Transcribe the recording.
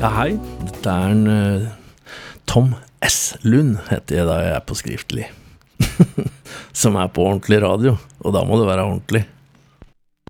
Ja, hei, dette en Tom S. Lund, heter jeg da jeg på skriftlig, som på ordentlig radio, og da må det være ordentlig.